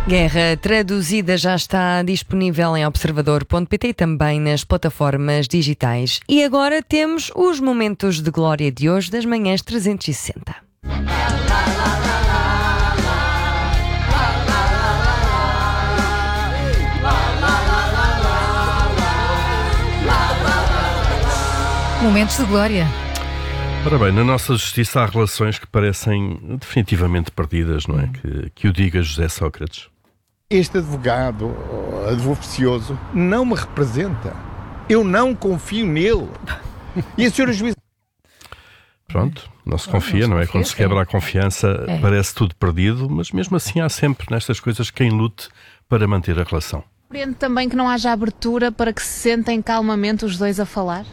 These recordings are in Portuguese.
Guerra Traduzida já está disponível em observador.pt e também nas plataformas digitais. E agora temos os momentos de glória de hoje das manhãs 360. Momentos de glória. Ora bem, na nossa justiça há relações que parecem definitivamente perdidas, não é? Que o diga José Sócrates. Este advogado advocioso não me representa. Eu não confio nele. E a senhora juíza... Pronto, não se confia, não é? Quando se quebra a confiança, parece tudo perdido, mas mesmo assim há sempre nestas coisas quem lute para manter a relação. Compreendo também que não haja abertura para que se sentem calmamente os dois a falar?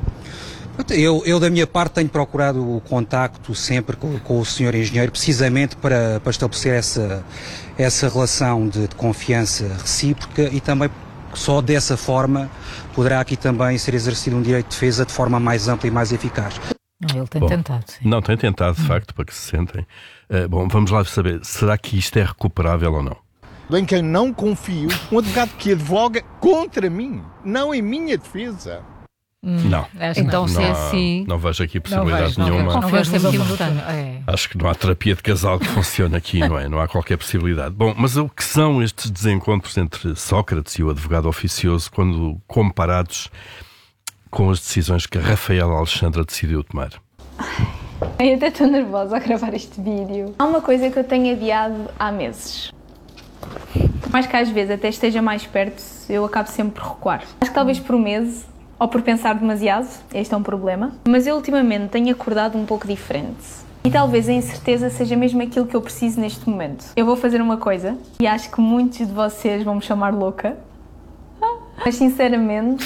Eu da minha parte tenho procurado o contacto sempre com o senhor engenheiro, precisamente para estabelecer essa relação de confiança recíproca, e também só dessa forma poderá aqui também ser exercido um direito de defesa de forma mais ampla e mais eficaz. Ele tem tentado, sim. Não, tem tentado, de facto, para que se sentem. Bom, vamos lá saber, será que isto é recuperável ou não? Em quem não confio, um advogado que advoga contra mim, não em minha defesa. Não. Então, se é assim, não vejo aqui possibilidade nenhuma. Não vejo sempre importante. Acho que não há terapia de casal que funcione aqui, não é? Não há qualquer possibilidade. Bom, mas o que são estes desencontros entre Sócrates e o advogado oficioso quando comparados com as decisões que a Rafaela Alexandra decidiu tomar? Eu até estou nervosa a gravar este vídeo. Há uma coisa que eu tenho adiado há meses. Por mais que às vezes até esteja mais perto, eu acabo sempre por recuar. Acho que talvez por meses, ou por pensar demasiado, este é um problema, mas eu ultimamente tenho acordado um pouco diferente. E talvez a incerteza seja mesmo aquilo que eu preciso neste momento. Eu vou fazer uma coisa, e acho que muitos de vocês vão me chamar louca, mas sinceramente,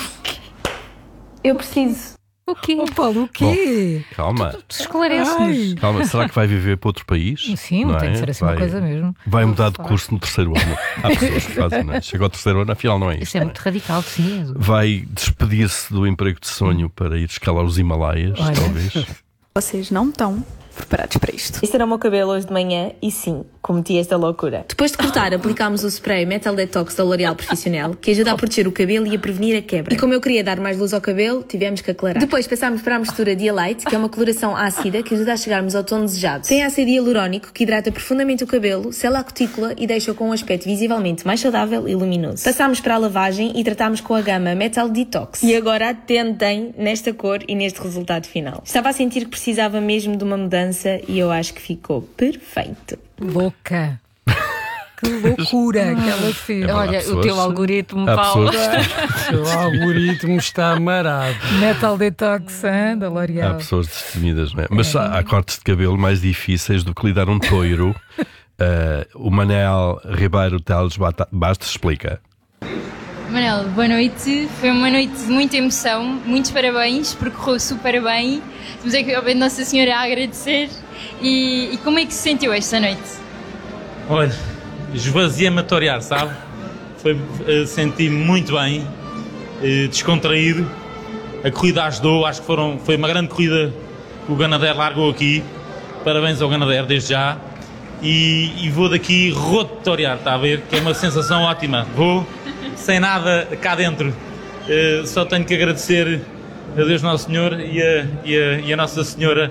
eu preciso. O quê? Oh, Paulo, o quê? Bom, calma. Tu esclarece-nos. Calma, será que vai viver para outro país? Sim, não tem que ser assim uma coisa mesmo. Vai mudar de curso no terceiro ano. Há pessoas que fazem, não é? Chega ao terceiro ano, afinal não é isto. Isso é muito radical, sim. Vai despedir-se do emprego de sonho para ir escalar os Himalaias, talvez. Vocês não estão preparados para isto. Este era o meu cabelo hoje de manhã e sim, cometi esta loucura. Depois de cortar, aplicámos o spray Metal Detox da L'Oréal Profissional, que ajuda a proteger o cabelo e a prevenir a quebra. E como eu queria dar mais luz ao cabelo, tivemos que aclarar. Depois passámos para a mistura Dia Light, que é uma coloração ácida que ajuda a chegarmos ao tom desejado. Tem ácido hialurónico, que hidrata profundamente o cabelo, sela a cutícula e deixa-o com um aspecto visivelmente mais saudável e luminoso. Passámos para a lavagem e tratámos com a gama Metal Detox. E agora atentem nesta cor e neste resultado final. Estava a sentir que precisava mesmo de uma mudança e eu acho que ficou perfeito. Louca! Que loucura que ela fez. Olha, o teu algoritmo, Paulo. O teu algoritmo está amarado. Metal Detox, da L'Oréal. Há pessoas destemidas, não é? Mas há cortes de cabelo mais difíceis do que lidar um toiro. O Manel Ribeiro Teles Bastos explica. Manel, boa noite. Foi uma noite de muita emoção. Muitos parabéns, porque correu super bem. Temos aqui a Nossa Senhora a agradecer. E como é que se sentiu esta noite? Olha, esvaziei-me a torear, sabe? Senti-me muito bem, descontraído. A corrida ajudou, acho que foi uma grande corrida que o Ganadero largou aqui. Parabéns ao Ganadero desde já. E vou daqui roto de torear, está a ver? Que é uma sensação ótima. Vou sem nada cá dentro. Só tenho que agradecer a Deus Nosso Senhor e a Nossa Senhora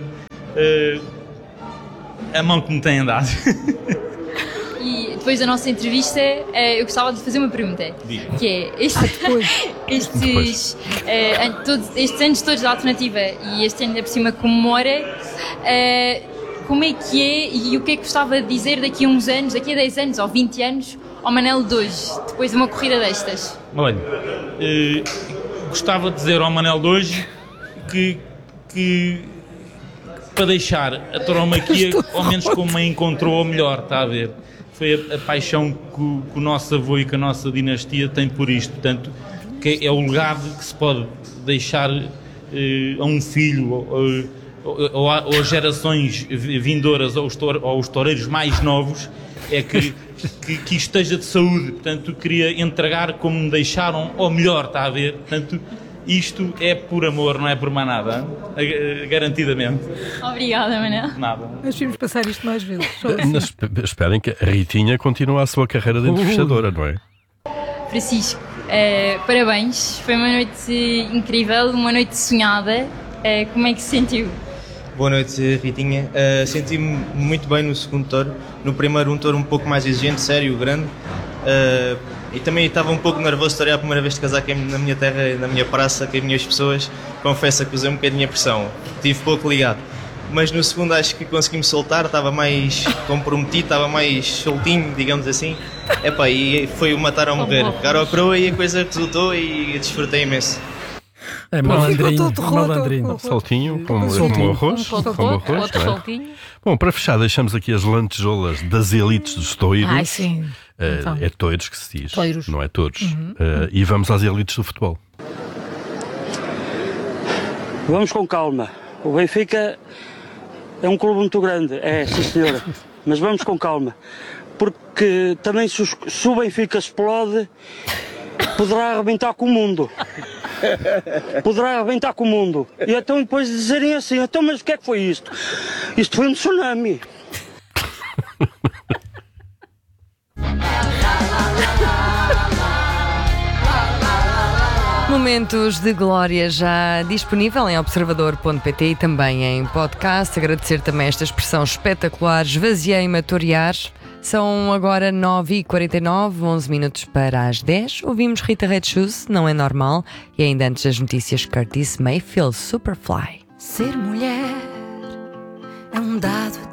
a mão que me têm dado. E depois da nossa entrevista, eu gostava de fazer uma pergunta. Que é, estes anos todos da alternativa e este ano ainda por cima comemora, como é que é e o que é que gostava de dizer daqui a uns anos, daqui a 10 anos ou 20 anos, ao Manel de hoje, depois de uma corrida destas? Olha, gostava de dizer ao Manel de hoje que para deixar a tauromaquia ao menos como a encontrou ou melhor, está a ver? Foi a paixão que o nosso avô e que a nossa dinastia tem por isto, portanto, que é o legado que se pode deixar a um filho ou a gerações vindouras ou os toureiros mais novos, é que isto esteja de saúde. Portanto, queria entregar como me deixaram, ou melhor, está a ver? Portanto, isto é por amor, não é por mais nada, garantidamente. Obrigada, Manel. Nada. Nós vimos passar isto mais vezes. Mas esperem que a Ritinha continua a sua carreira de entrevistadora, não é? Francisco, parabéns. Foi uma noite incrível, uma noite sonhada. Como é que se sentiu? Boa noite, Ritinha. Senti-me muito bem no segundo touro. No primeiro, um touro um pouco mais exigente, sério, grande. E também estava um pouco nervoso de torear a primeira vez de casar na minha terra, na minha praça, com as minhas pessoas. Confesso que usei um bocadinho a pressão. Estive pouco ligado. Mas no segundo acho que consegui-me soltar, estava mais comprometido, estava mais soltinho, digamos assim. E foi o matar ou morrer. Cara ou croa e a coisa resultou e desfrutei imenso. É malandrinho. Saltinho, como arroz. Outro saltinho. Bom, para fechar, deixamos aqui as lantejoulas das elites dos toiros. Ai, sim. Então. É toiros que se diz, Toiros. não é touros. E vamos às elites do futebol. Vamos com calma. O Benfica é um clube muito grande, sim senhora. Mas vamos com calma. Porque também se o Benfica explode, poderá arrebentar com o mundo. Poderá arrebentar com o mundo. E então depois dizerem assim, então mas o que é que foi isto? Isto foi um tsunami. Momentos de glória já disponível em observador.pt e também em podcast. Agradecer também esta expressão espetacular, esvaziei-me a torear. São agora 9h49, 11 minutos para as 10. Ouvimos Rita Red Shoes, Não É Normal. E ainda antes das notícias, Curtis Mayfield, Superfly. Ser mulher é um dado